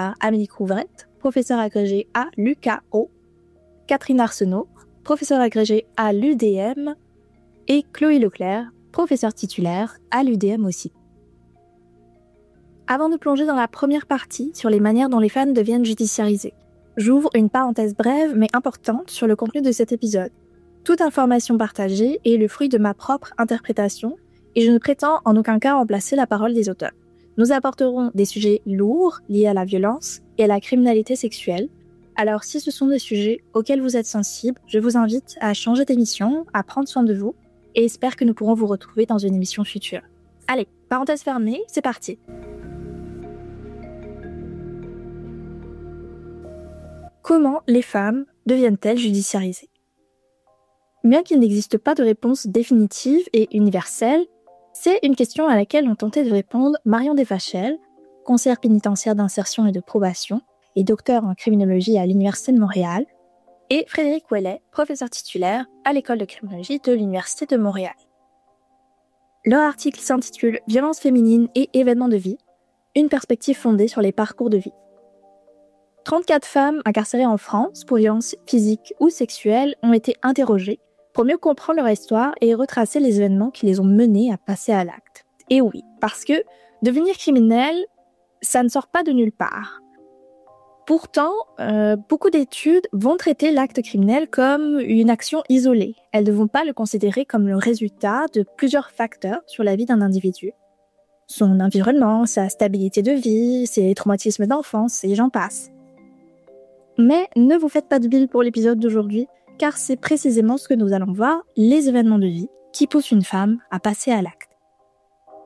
par Amélie Couvrette, professeure agrégée à l'UQAO, Catherine Arsenault, professeure agrégée à l'UDM, et Chloé Leclerc, professeure titulaire à l'UDM aussi. Avant de plonger dans la première partie sur les manières dont les femmes deviennent judiciarisées, j'ouvre une parenthèse brève mais importante sur le contenu de cet épisode. Toute information partagée est le fruit de ma propre interprétation et je ne prétends en aucun cas remplacer la parole des auteurs. Nous apporterons des sujets lourds liés à la violence et à la criminalité sexuelle. Alors si ce sont des sujets auxquels vous êtes sensibles, je vous invite à changer d'émission, à prendre soin de vous et espère que nous pourrons vous retrouver dans une émission future. Allez, parenthèse fermée, c'est parti. Comment les femmes deviennent-elles judiciarisées ? Bien qu'il n'existe pas de réponse définitive et universelle, c'est une question à laquelle ont tenté de répondre Marion Desfachelles, conseillère pénitentiaire d'insertion et de probation et docteur en criminologie à l'Université de Montréal, et Frédéric Ouellet, professeur titulaire à l'École de criminologie de l'Université de Montréal. Leur article s'intitule « Violences féminines et événements de vie, une perspective fondée sur les parcours de vie ». 34 femmes incarcérées en France pour violences physiques ou sexuelles ont été interrogées pour mieux comprendre leur histoire et retracer les événements qui les ont menées à passer à l'acte. Et oui, parce que devenir criminel, ça ne sort pas de nulle part. Pourtant, beaucoup d'études vont traiter l'acte criminel comme une action isolée. Elles ne vont pas le considérer comme le résultat de plusieurs facteurs sur la vie d'un individu. Son environnement, sa stabilité de vie, ses traumatismes d'enfance, et j'en passe. Mais ne vous faites pas de bile pour l'épisode d'aujourd'hui, car c'est précisément ce que nous allons voir, les événements de vie qui poussent une femme à passer à l'acte.